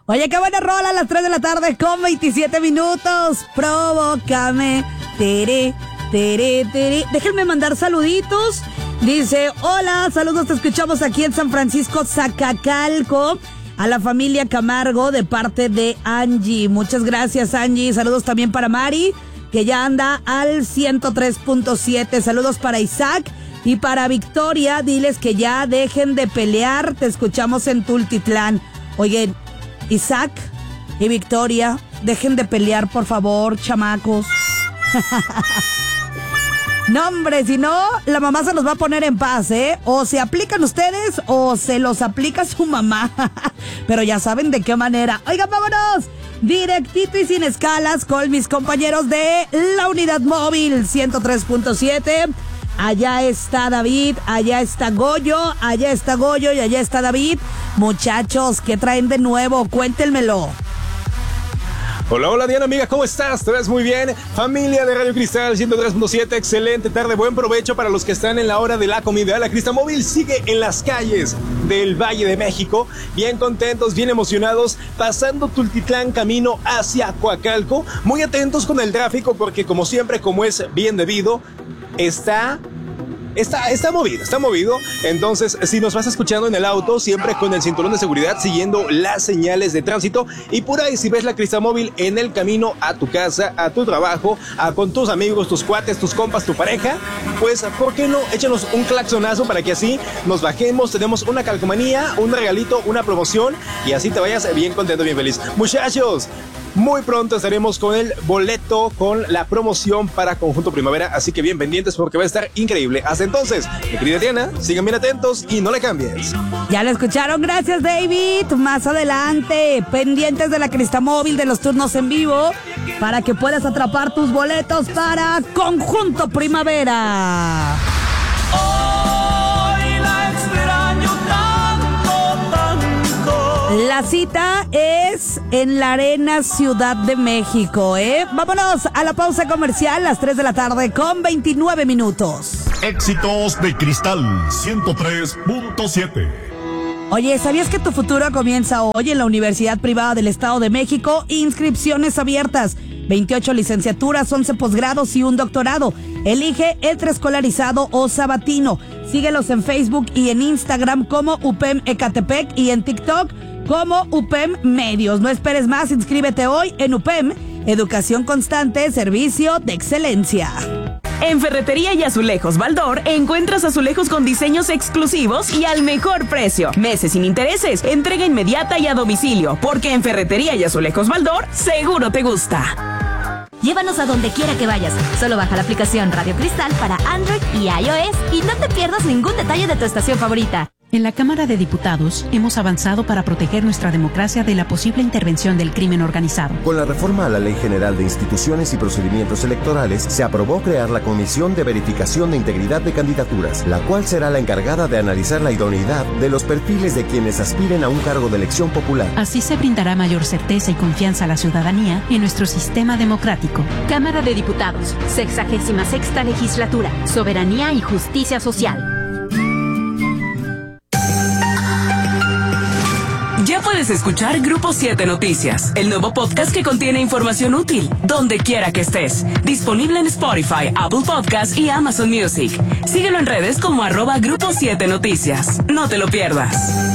Oye, qué buena rola a las 3 de la tarde con 27 minutos. Provócame. Tere, tere, tere. Déjenme mandar saluditos. Dice, hola, saludos, te escuchamos aquí en San Francisco, Zacacalco. A la familia Camargo de parte de Angie. Muchas gracias, Angie. Saludos también para Mari, que ya anda al 103.7. Saludos para Isaac y para Victoria. Diles que ya dejen de pelear. Te escuchamos en Tultitlán. Oye, Isaac y Victoria, dejen de pelear, por favor, chamacos. No, hombre, si no, la mamá se los va a poner en paz, ¿eh? O se aplican ustedes o se los aplica su mamá. Pero ya saben de qué manera. Oigan, vámonos directito y sin escalas con mis compañeros de la unidad móvil 103.7. Allá está David, allá está Goyo y allá está David. Muchachos, ¿qué traen de nuevo? Cuéntenmelo. Hola, hola Diana, amiga, ¿cómo estás? ¿Te ves muy bien? Familia de Radio Cristal 103.7, excelente tarde, buen provecho para los que están en la hora de la comida. La Cristamóvil sigue en las calles del Valle de México, bien contentos, bien emocionados, pasando Tultitlán camino hacia Coacalco, muy atentos con el tráfico porque como siempre, como es bien debido, está movido. Entonces, si nos vas escuchando en el auto, siempre con el cinturón de seguridad, siguiendo las señales de tránsito. Y por ahí, si ves la Cristamóvil en el camino a tu casa, a tu trabajo, con tus amigos, tus cuates, tus compas, tu pareja, pues, ¿por qué no? Échanos un claxonazo para que así nos bajemos. Tenemos una calcomanía, un regalito, una promoción y así te vayas bien contento, bien feliz. Muchachos, muy pronto estaremos con el boleto, con la promoción para Conjunto Primavera, así que bien pendientes porque va a estar increíble. Hasta entonces, mi querida Diana, sigan bien atentos y no le cambies. Ya lo escucharon, gracias David. Más adelante, pendientes de la Cristamóvil, de los turnos en vivo, para que puedas atrapar tus boletos para Conjunto Primavera. La cita es en la Arena Ciudad de México, ¿eh? Vámonos a la pausa comercial, las 3 de la tarde con 29 minutos. Éxitos de Cristal 103.7. Oye, ¿sabías que tu futuro comienza hoy en la Universidad Privada del Estado de México? Inscripciones abiertas, 28 licenciaturas, 11 posgrados y un doctorado. Elige entre escolarizado o sabatino. Síguelos en Facebook y en Instagram como UPEM Ecatepec y en TikTok como UPEM Medios. No esperes más, inscríbete hoy en UPEM, Educación Constante, Servicio de Excelencia. En Ferretería y Azulejos Baldor encuentras azulejos con diseños exclusivos y al mejor precio. Meses sin intereses, entrega inmediata y a domicilio, porque en Ferretería y Azulejos Baldor seguro te gusta. Llévanos a donde quiera que vayas. Solo baja la aplicación Radio Cristal para Android y iOS y no te pierdas ningún detalle de tu estación favorita. En la Cámara de Diputados hemos avanzado para proteger nuestra democracia de la posible intervención del crimen organizado. Con la reforma a la Ley General de Instituciones y Procedimientos Electorales, se aprobó crear la Comisión de Verificación de Integridad de Candidaturas, la cual será la encargada de analizar la idoneidad de los perfiles de quienes aspiren a un cargo de elección popular. Así se brindará mayor certeza y confianza a la ciudadanía en nuestro sistema democrático. Cámara de Diputados, 66ª Legislatura, Soberanía y Justicia Social. Ya puedes escuchar Grupo 7 Noticias, el nuevo podcast que contiene información útil, donde quiera que estés. Disponible en Spotify, Apple Podcasts y Amazon Music. Síguelo en redes como @Grupo 7 Noticias. No te lo pierdas.